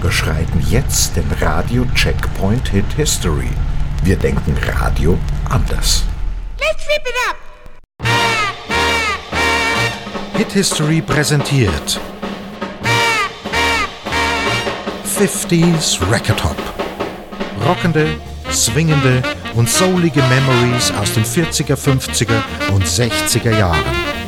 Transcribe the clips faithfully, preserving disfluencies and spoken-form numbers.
überschreiten jetzt den Radio-Checkpoint Hit History. Wir denken Radio anders. Let's rip it up! Hit History präsentiert fünfziger Record Hop. Rockende, swingende und soulige Memories aus den vierziger, fünfziger und sechziger Jahren.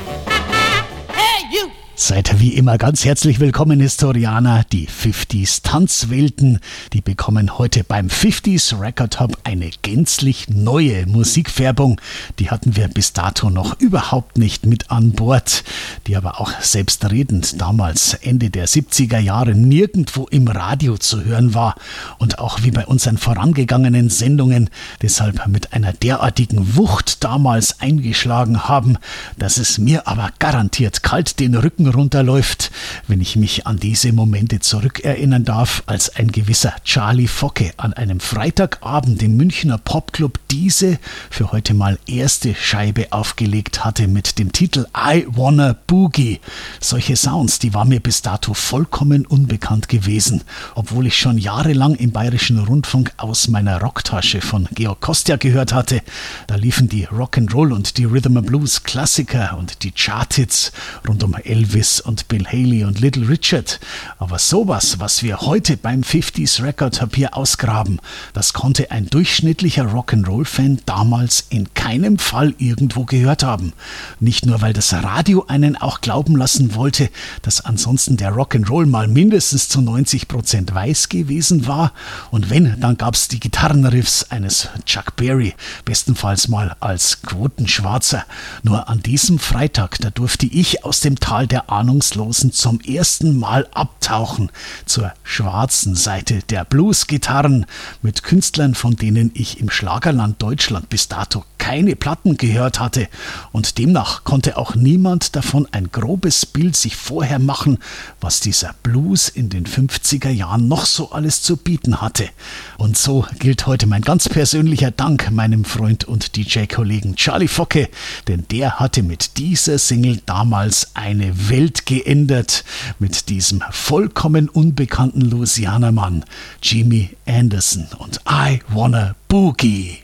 Seid wie immer ganz herzlich willkommen, Historianer. Die fünfziger Tanzwelten, die bekommen heute beim fünfziger Record Hop eine gänzlich neue Musikfärbung. Die hatten wir bis dato noch überhaupt nicht mit an Bord, die aber auch selbstredend damals Ende der siebziger Jahre nirgendwo im Radio zu hören war und auch wie bei unseren vorangegangenen Sendungen deshalb mit einer derartigen Wucht damals eingeschlagen haben, dass es mir aber garantiert kalt den Rücken runterläuft, wenn ich mich an diese Momente zurückerinnern darf, als ein gewisser Charlie Focke an einem Freitagabend im Münchner Popclub diese für heute mal erste Scheibe aufgelegt hatte mit dem Titel I Wanna Boogie. Solche Sounds, die war mir bis dato vollkommen unbekannt gewesen, obwohl ich schon jahrelang im Bayerischen Rundfunk aus meiner Rocktasche von Georg Kostja gehört hatte. Da liefen die Rock'n'Roll und die Rhythm and Blues Klassiker und die Charthits rund um Elvis und Bill Haley und Little Richard. Aber sowas, was wir heute beim fünfziger Record Hop hier ausgraben, das konnte ein durchschnittlicher Rock'n'Roll-Fan damals in keinem Fall irgendwo gehört haben. Nicht nur, weil das Radio einen auch glauben lassen wollte, dass ansonsten der Rock'n'Roll mal mindestens zu neunzig Prozent weiß gewesen war. Und wenn, dann gab es die Gitarrenriffs eines Chuck Berry, bestenfalls mal als Quotenschwarzer. Nur an diesem Freitag, da durfte ich aus dem Tal der Ahnungslosen zum ersten Mal abtauchen zur schwarzen Seite der Blues-Gitarren mit Künstlern, von denen ich im Schlagerland Deutschland bis dato keine Platten gehört hatte, und demnach konnte auch niemand davon ein grobes Bild sich vorher machen, was dieser Blues in den fünfziger Jahren noch so alles zu bieten hatte. Und so gilt heute mein ganz persönlicher Dank meinem Freund und D J-Kollegen Charlie Focke, denn der hatte mit dieser Single damals eine Welt geändert, mit diesem vollkommen unbekannten Louisiana-Mann Jimmy Anderson und I Wanna Boogie.